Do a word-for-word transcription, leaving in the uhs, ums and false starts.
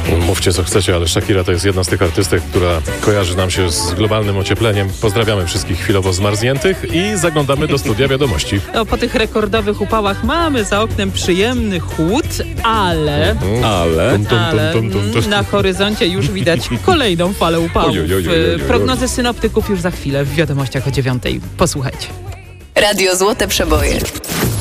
Mówcie co chcecie, ale Shakira to jest jedna z tych artystek, która kojarzy nam się z globalnym ociepleniem. Pozdrawiamy wszystkich chwilowo zmarzniętych i zaglądamy do studia wiadomości. No, po tych rekordowych upałach mamy za oknem przyjemny chłód, ale, Mhm. Ale... Tum, tum, ale tum, tum, tum. mm, na horyzoncie już widać kolejną falę upałów. Oj, oj, oj, oj, oj, oj. Prognozy synoptyków już za chwilę w wiadomościach o dziewiątej. Posłuchajcie. Radio Złote Przeboje.